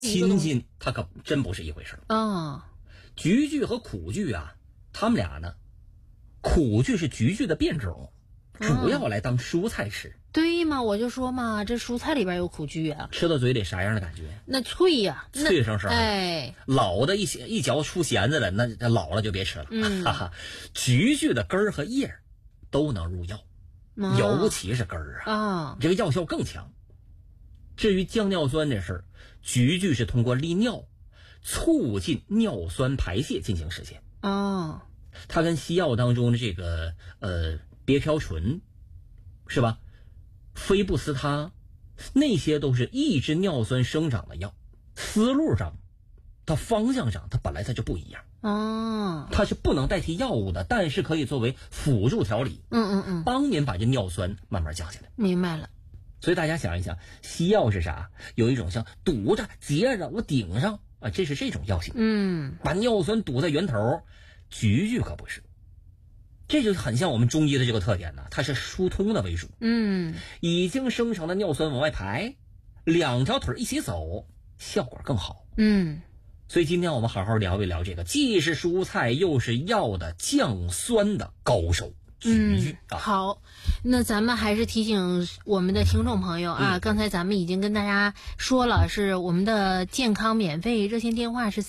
亲近它可真不是一回事菊苣和苦苣啊，它们俩呢，苦苣是菊苣的变种，主要来当蔬菜吃。 对嘛，我就说嘛，这蔬菜里边有苦苣啊， 吃到嘴里啥样的感觉？ 那脆呀， 脆生生的。 哎， 老的一嚼出弦子了，那老了就别吃了。哈哈，菊苣的根儿和叶都能入药，尤其是根儿啊，这个药效更强。至于降尿酸这事儿，菊苣是通过利尿促进尿酸排泄进行实现。它跟西药当中的这个别飘醇是吧？非布司他那些都是抑制尿酸生长的药，思路上它方向上它本来它就不一样它是不能代替药物的，但是可以作为辅助调理，帮您把这尿酸慢慢降下来。 明白了。 所以大家想一想，西药是啥？有一种像堵着结着我顶上啊，这是这种药性，把尿酸堵在源头。菊苣可不是，这就很像我们中医的这个特点呢，它是疏通的为主，已经生成的尿酸往外排，两条腿一起走，效果更好。所以今天我们好好聊一聊这个既是蔬菜又是药的降酸的高手。 好，那咱们还是提醒我们的听众朋友啊，刚才咱们已经跟大家说了，是我们的健康免费热线电话是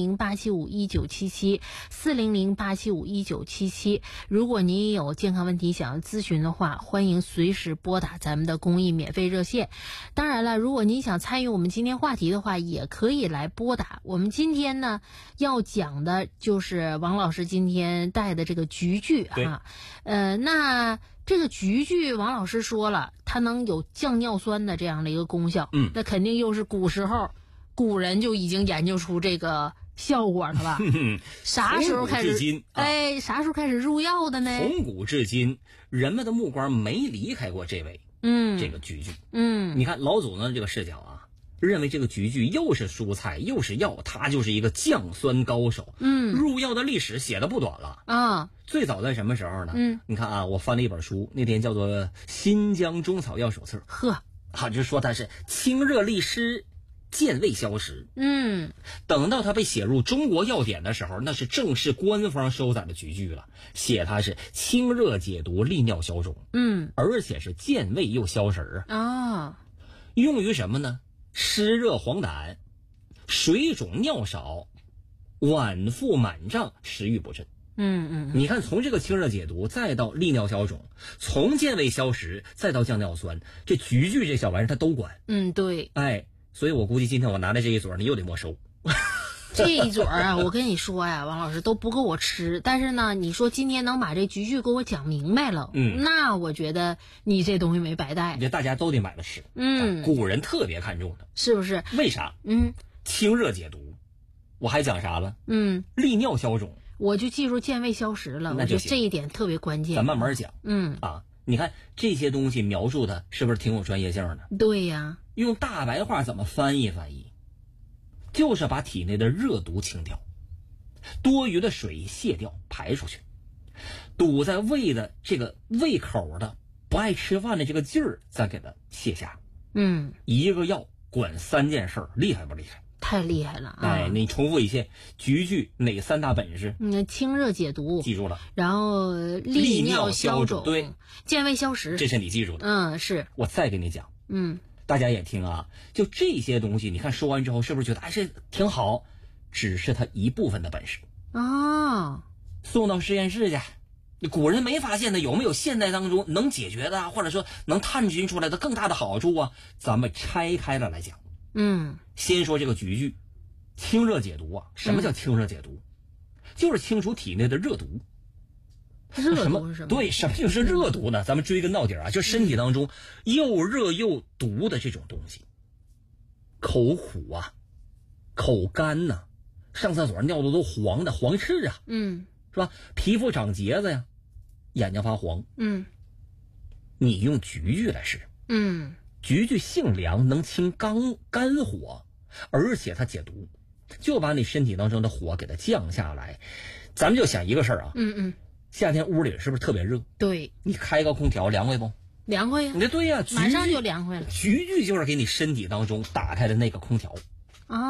400-875-1977，400-875-1977。如果您有健康问题想要咨询的话，欢迎随时拨打咱们的公益免费热线。当然了，如果您想参与我们今天话题的话，也可以来拨打。我们今天呢要讲的就是王老师今天带的这个菊苣啊。那这个菊苣王老师说了，它能有降尿酸的这样的一个功效，那肯定又是古人就已经研究出这个效果了吧？啥时候开始？啥时候开始入药的呢？ 从古至今，人们的目光没离开过这位，这个菊苣。你看老祖宗的这个视角啊，认为这个菊苣又是蔬菜又是药，它就是一个降酸高手。入药的历史写的不短了啊。最早在什么时候呢？你看啊，我翻了一本书，那天叫做《新疆中草药手册》。就说它是清热利湿、健胃消食。等到它被写入中国药典的时候，那是正式官方收载的菊苣了，写它是清热解毒、利尿消肿。而且是健胃又消食啊。用于什么呢？湿热黄疸、水肿尿少、脘腹满胀、食欲不振。你看，从这个清热解毒，再到利尿消肿，从健胃消食，再到降尿酸，这菊苣这小玩意儿它都管。 对。 所以我估计今天我拿的这一嘴你又得没收。 这一嘴啊，我跟你说呀，王老师都不够我吃。但是呢，你说今天能把这菊苣给我讲明白了，那我觉得你这东西没白带。 这大家都得买了吃。古人特别看重的， 是不是？ 为啥？清热解毒。我还讲啥了？利尿消肿。 我就记住健胃消食了，我觉得这一点特别关键。 咱慢慢讲。你看这些东西描述的是不是挺有专业性的？ 对呀。 用大白话怎么翻译？就是把体内的热毒清掉，多余的水泄掉排出去，堵在胃的这个胃口的不爱吃饭的这个劲儿再给它卸下。一个药管3件事，厉害不厉害？ 太厉害了啊！ 你重复一下，菊苣哪3大本事？ 清热解毒， 记住了。 然后利尿消肿， 对， 健胃消食， 这是你记住的。 是。 我再给你讲。大家也听啊，就这些东西，你看说完之后是不是觉得这挺好？只是它一部分的本事送到实验室去，古人没发现的有没有现代当中能解决的，或者说能探寻出来的更大的好处啊？咱们拆开了来讲。先说这个菊苣，清热解毒啊。什么叫清热解毒？就是清除体内的热毒。 热毒是什么？ 对，什么就是热毒呢？咱们追根到底啊，就身体当中又热又毒的这种东西。口苦啊，口干呐，上厕所尿的都黄的，黄赤啊，是吧？皮肤长结子呀，眼睛发黄，你用菊苣来试，菊苣性凉，能清肝火，而且它解毒，就把你身体当中的火给它降下来。咱们就想一个事儿啊，夏天屋里是不是特别热？ 对， 你开个空调凉快不？ 凉快呀！ 对呀， 马上就凉快了。 菊苣就是给你身体当中打开的那个空调。